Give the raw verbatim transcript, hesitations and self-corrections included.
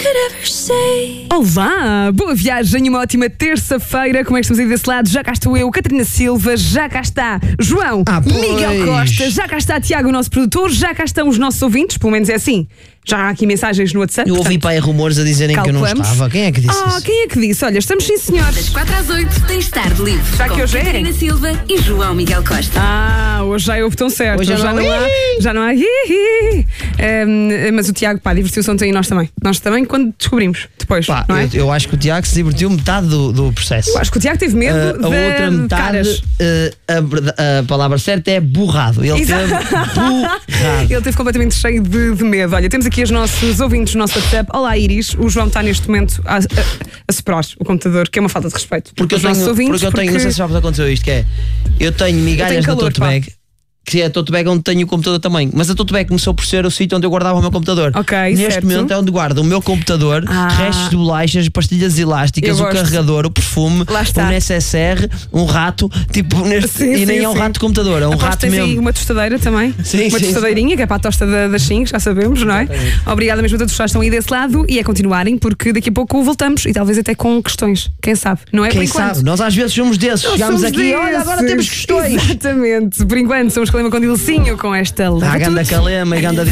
Olá, boa viagem e uma ótima terça-feira. Como é que estamos aí desse lado? Já cá estou eu, Catarina Silva, já cá está João, ah, Miguel Costa, já cá está Tiago, o nosso produtor, já cá estão os nossos ouvintes, pelo menos é assim. Já há aqui mensagens no WhatsApp. Eu ouvi portanto, para aí rumores a dizerem calculamos. que eu não estava. Quem é que disse Ah, isso? quem é que disse? Olha, estamos sim, senhores. Das quatro às oito tens tarde livre. Já que com hoje é? Catarina Silva e João Miguel Costa. Ah, hoje já é o botão certo. Hoje já não não há. Já não há. Um, mas o Tiago, pá, divertiu-se ontem e nós também. Nós também, quando descobrimos, depois. Pá, não é? eu, eu acho que o Tiago se divertiu metade do, do processo. Eu acho que o Tiago teve medo Uh, a de outra metade, caras. uh, a, verda- a palavra certa é burrado. Ele Exato. teve burrado. Ele teve completamente cheio de, de medo. Olha, temos aqui os nossos ouvintes do nosso WhatsApp. Olá, Iris. O João está neste momento a, a, a soprar o computador, que é uma falta de respeito. Porque eu Os nossos tenho, ouvintes, porque eu tenho, não sei se já vos aconteceu isto, que é, eu tenho migalhas Eu tenho calor, da tote bag, que é a tote bag onde tenho o computador também, mas a tote bag começou por ser o sítio onde eu guardava o meu computador. Ok, Neste certo. momento é onde guardo o meu computador, Ah. restos de bolachas, pastilhas elásticas, Eu o gosto. carregador, o perfume, Lá está. um N S R, um rato, tipo, neste, Sim, e sim, nem é um sim. rato de computador, é um Aposto rato tens aí mesmo. uma tostadeira também. Sim, uma sim, tostadeirinha, que é para a tosta da, das cinco, já sabemos, não é? Exatamente. Obrigada mesmo a todos que já estão aí desse lado e a continuarem, porque daqui a pouco voltamos e talvez até com questões. Quem sabe? Não é Quem por enquanto. sabe? Nós às vezes somos desses, Nós chegamos somos aqui, olha, agora desses. temos questões. Exatamente. Por enquanto, somos Calema com Dilcinho com esta Ah, leva ganda tudo. calema e ganda